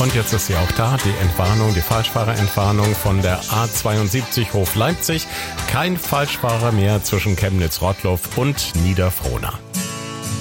Und jetzt ist sie auch da, die Entwarnung, die Falschfahrerentwarnung von der A72 Hof Leipzig. Kein Falschfahrer mehr zwischen Chemnitz-Rottluff und Niederfrohna.